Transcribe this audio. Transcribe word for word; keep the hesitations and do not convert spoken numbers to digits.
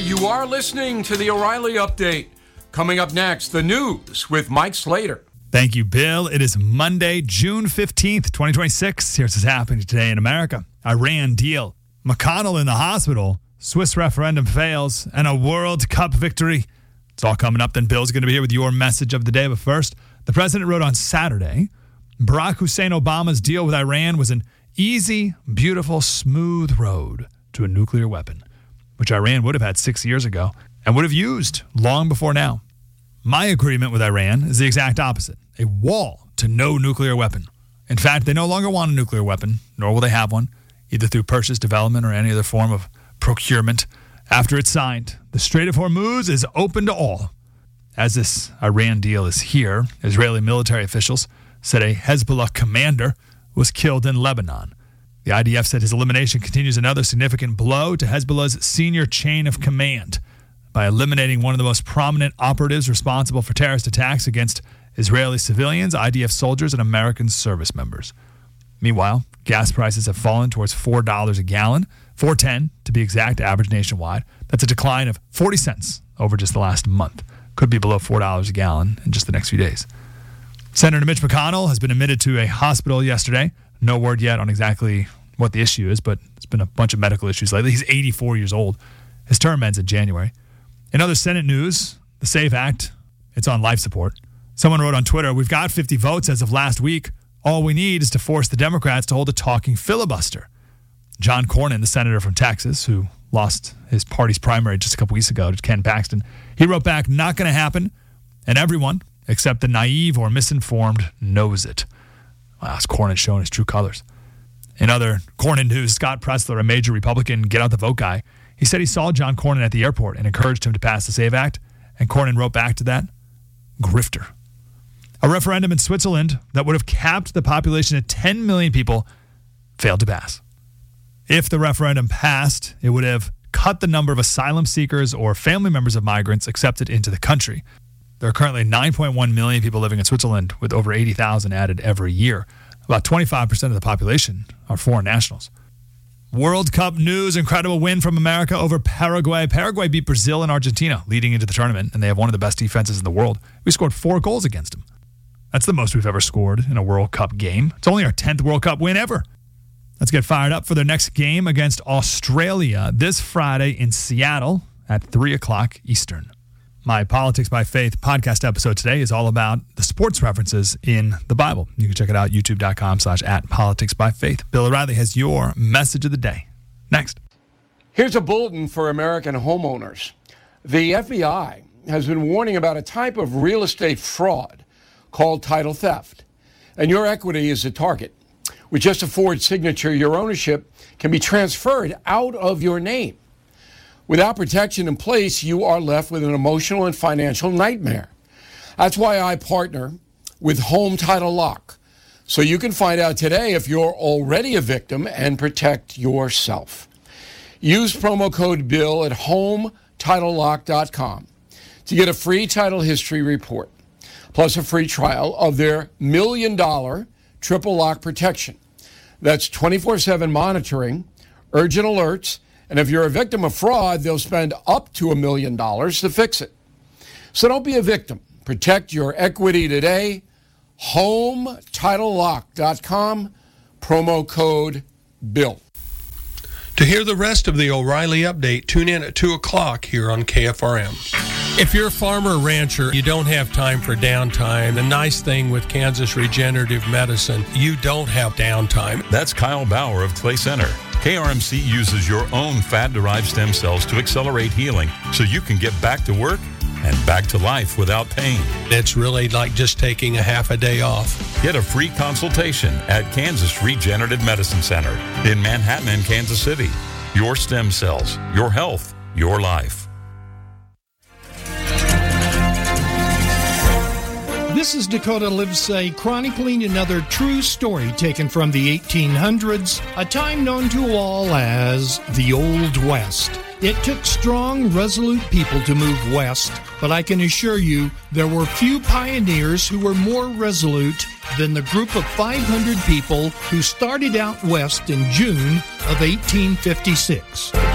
You are listening to the O'Reilly Update. Coming up next, the news with Mike Slater. Thank you, Bill. It is Monday, June fifteenth, twenty twenty-six. Here's what's happening today in America. Iran deal. McConnell in the hospital. Swiss referendum fails. And a World Cup victory. It's all coming up. Then Bill's going to be here with your message of the day. But first, the president wrote on Saturday, Barack Hussein Obama's deal with Iran was an easy, beautiful, smooth road to a nuclear weapon, which Iran would have had six years ago and would have used long before now. My agreement with Iran is the exact opposite, a wall to no nuclear weapon. In fact, they no longer want a nuclear weapon, nor will they have one, either through purchase, development, or any other form of procurement. After it's signed, the Strait of Hormuz is open to all. As this Iran deal is here, Israeli military officials said a Hezbollah commander was killed in Lebanon. The I D F said his elimination continues another significant blow to Hezbollah's senior chain of command by eliminating one of the most prominent operatives responsible for terrorist attacks against Israeli civilians, I D F soldiers, and American service members. Meanwhile, gas prices have fallen towards four dollars a gallon, four dollars and ten cents to be exact, average nationwide. That's a decline of forty cents over just the last month. Could be below four dollars a gallon in just the next few days. Senator Mitch McConnell has been admitted to a hospital yesterday. No word yet on exactly what the issue is, but it's been a bunch of medical issues lately. He's eighty-four years old. His term ends in January. In other Senate news, the SAFE Act, it's on life support. Someone wrote on Twitter, we've got fifty votes as of last week. All we need is to force the Democrats to hold a talking filibuster. John Cornyn, the senator from Texas, who lost his party's primary just a couple weeks ago to Ken Paxton, he wrote back, not going to happen, and everyone, except the naive or misinformed, knows it. Wow, it's Cornyn showing his true colors. In other Cornyn news, Scott Presler, a major Republican get out the vote guy, he said he saw John Cornyn at the airport and encouraged him to pass the SAVE Act, and Cornyn wrote back to that, grifter. A referendum in Switzerland that would have capped the population at ten million people failed to pass. If the referendum passed, it would have cut the number of asylum seekers or family members of migrants accepted into the country. There are currently nine point one million people living in Switzerland, with over eighty thousand added every year. About twenty-five percent of the population are foreign nationals. World Cup news, incredible win from America over Paraguay. Paraguay beat Brazil and Argentina leading into the tournament, and they have one of the best defenses in the world. We scored four goals against them. That's the most we've ever scored in a World Cup game. It's only our tenth World Cup win ever. Let's get fired up for their next game against Australia this Friday in Seattle at three o'clock Eastern. My Politics by Faith podcast episode today is all about the sports references in the Bible. You can check it out, youtube.com slash at politics by faith. Bill O'Reilly has your message of the day. Next. Here's a bulletin for American homeowners. The F B I has been warning about a type of real estate fraud called title theft. And your equity is a target. With just a Ford signature, your ownership can be transferred out of your name. Without protection in place, you are left with an emotional and financial nightmare. That's why I partner with Home Title Lock, so you can find out today if you're already a victim and protect yourself. Use promo code BILL at home title lock dot com to get a free title history report, plus a free trial of their million dollar triple lock protection. That's twenty-four seven monitoring, urgent alerts, and if you're a victim of fraud, they'll spend up to a million dollars to fix it. So don't be a victim. Protect your equity today. home title lock dot com, promo code BILL. To hear the rest of the O'Reilly Update, tune in at two o'clock here on K F R M. If you're a farmer or rancher, you don't have time for downtime. The nice thing with Kansas Regenerative Medicine, you don't have downtime. That's Kyle Bauer of Clay Center. K R M C uses your own fat-derived stem cells to accelerate healing so you can get back to work and back to life without pain. It's really like just taking a half a day off. Get a free consultation at Kansas Regenerative Medicine Center in Manhattan and Kansas City. Your stem cells, your health, your life. This is Dakota Livesay chronicling another true story taken from the eighteen hundreds, a time known to all as the Old West. It took strong, resolute people to move west, but I can assure you there were few pioneers who were more resolute than the group of five hundred people who started out west in June of eighteen fifty-six.